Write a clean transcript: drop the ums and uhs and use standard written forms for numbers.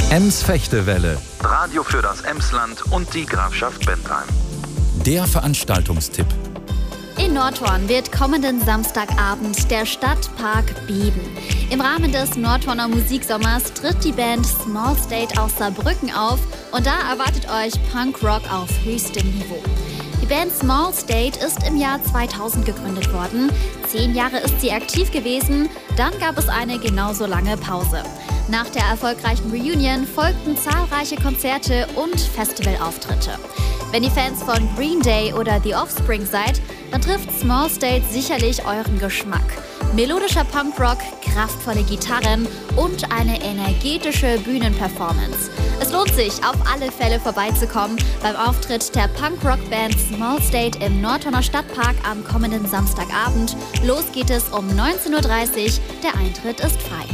Ems-Fechtewelle. Radio für das Emsland und die Grafschaft Bentheim. Der Veranstaltungstipp. In Nordhorn wird kommenden Samstagabend der Stadtpark beben. Im Rahmen des Nordhorner Musiksommers tritt die Band Small State aus Saarbrücken auf und da erwartet euch Punkrock auf höchstem Niveau. Die Band Small State ist im Jahr 2000 gegründet worden. 10 Jahre ist sie aktiv gewesen, dann gab es eine genauso lange Pause. Nach der erfolgreichen Reunion folgten zahlreiche Konzerte und Festivalauftritte. Wenn ihr Fans von Green Day oder The Offspring seid, dann trifft Small State sicherlich euren Geschmack. Melodischer Punkrock, kraftvolle Gitarren und eine energetische Bühnenperformance. Es lohnt sich, auf alle Fälle vorbeizukommen beim Auftritt der Punkrock-Band Small State im Nordhorner Stadtpark am kommenden Samstagabend. Los geht es um 19:30 Uhr, der Eintritt ist frei.